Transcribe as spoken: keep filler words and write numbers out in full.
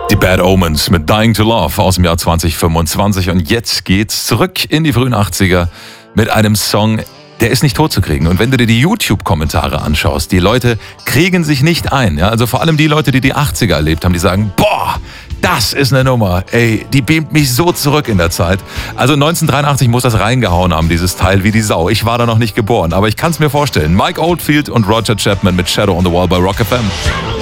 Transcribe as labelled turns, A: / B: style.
A: Die Bad Omens mit Dying to Love aus dem Jahr zwanzig fünfundzwanzig. Und jetzt geht's zurück in die frühen achtziger mit einem Song, der ist nicht tot zu kriegen. Und wenn du dir die YouTube-Kommentare anschaust, die Leute kriegen sich nicht ein. Ja? Also vor allem die Leute, die die achtziger erlebt haben, die sagen, boah, das ist eine Nummer. Ey, die beamt mich so zurück in der Zeit. Also neunzehnhundertdreiundachtzig muss das reingehauen haben, dieses Teil, wie die Sau. Ich war da noch nicht geboren, aber ich kann es mir vorstellen. Mike Oldfield und Roger Chapman mit Shadow on the Wall bei Rock F M.